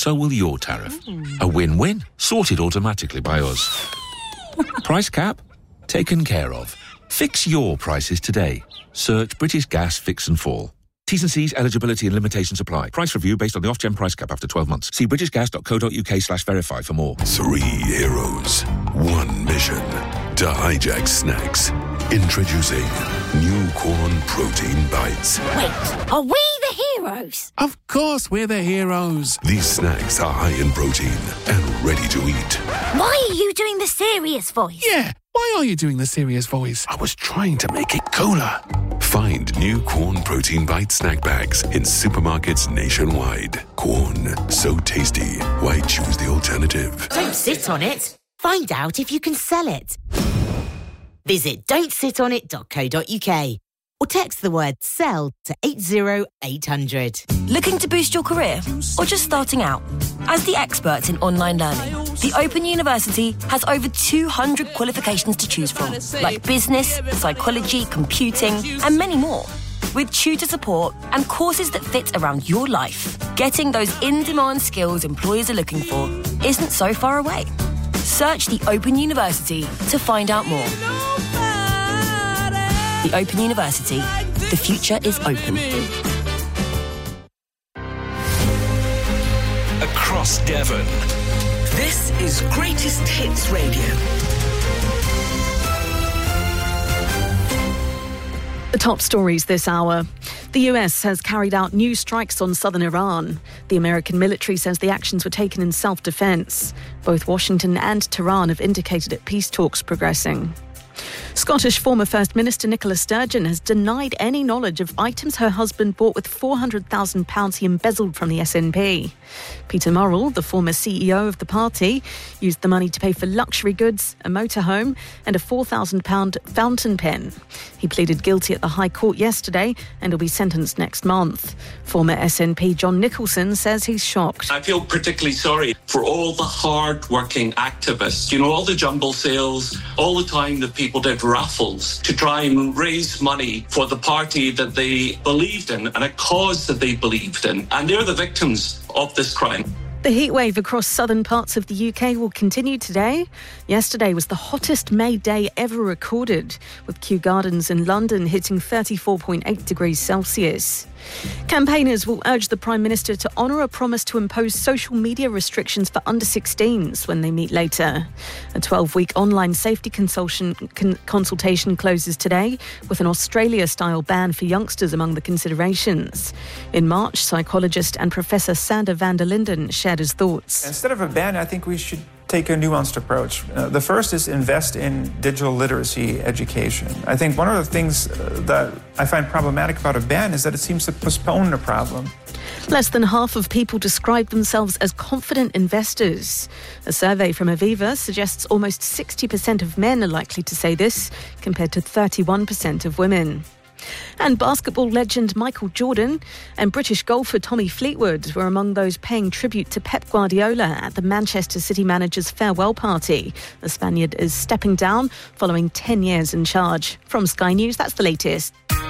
so will your tariff. A win-win, sorted automatically by us. Price cap? Taken care of. Fix your prices today. Search British Gas Fix and Fall. T's and C's, eligibility and limitations apply. Price review based on the Ofgem price cap after 12 months. See britishgas.co.uk/verify for more. 3 heroes, 1 mission. To hijack snacks. Introducing new Corn Protein Bites. Wait, are we the heroes? Of course we're the heroes. These snacks are high in protein and ready to eat. Why are you doing the serious voice? Yeah, why are you doing the serious voice? I was trying to make it cooler. Find new Corn Protein Bite snack bags in supermarkets nationwide. Corn, so tasty. Why choose the alternative? Don't sit on it. Find out if you can sell it. Visit don'tsitonit.co.uk or text the word SELL to 80800. Looking to boost your career or just starting out? As the experts in online learning, the Open University has over 200 qualifications to choose from, like business, psychology, computing, and many more. With tutor support and courses that fit around your life, getting those in-demand skills employers are looking for isn't so far away. Search the Open University to find out more. The Open University. The future is open. Across Devon, this is Greatest Hits Radio. The top stories this hour. The US has carried out new strikes on southern Iran. The American military says the actions were taken in self-defense. Both Washington and Tehran have indicated that peace talks progressing. Scottish former First Minister Nicola Sturgeon has denied any knowledge of items her husband bought with £400,000 he embezzled from the SNP. Peter Murrell, the former CEO of the party, used the money to pay for luxury goods, a motorhome and a £4,000 fountain pen. He pleaded guilty at the High Court yesterday and will be sentenced next month. Former SNP John Nicholson says he's shocked. I feel particularly sorry for all the hard-working activists, all the jumble sales, all the time that people did raffles to try and raise money for the party that they believed in and a cause that they believed in. And they're the victims of this crime. The heatwave across southern parts of the UK will continue today. Yesterday was the hottest May day ever recorded, with Kew Gardens in London hitting 34.8 degrees Celsius. Campaigners will urge the Prime Minister to honour a promise to impose social media restrictions for under-16s when they meet later. A 12-week online safety consultation closes today, with an Australia-style ban for youngsters among the considerations. In March, psychologist and Professor Sander van der Linden shared his thoughts. Instead of a ban, I think we should take a nuanced approach. The first is invest in digital literacy education. I think one of the things that I find problematic about a ban is that it seems to postpone the problem. Less than half of people describe themselves as confident investors. A survey from Aviva suggests almost 60% of men are likely to say this, compared to 31% of women. And basketball legend Michael Jordan and British golfer Tommy Fleetwood were among those paying tribute to Pep Guardiola at the Manchester City manager's farewell party. The Spaniard is stepping down following 10 years in charge. From Sky News, that's the latest.